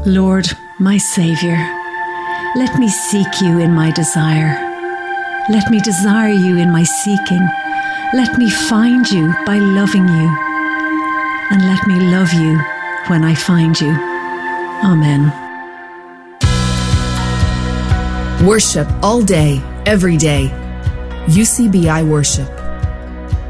Lord, my Saviour, let me seek you in my desire. Let me desire you in my seeking. Let me find you by loving you. And let me love you when I find you. Amen. Worship all day, every day. UCBI Worship.